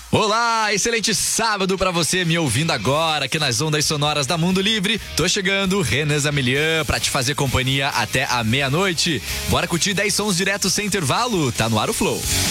Olá, excelente sábado pra você me ouvindo agora aqui nas ondas sonoras da Mundo Livre. Tô chegando, Renan Zamilian, pra te fazer companhia até a meia-noite. Bora curtir 10 sons direto sem intervalo? Tá no ar o Flow.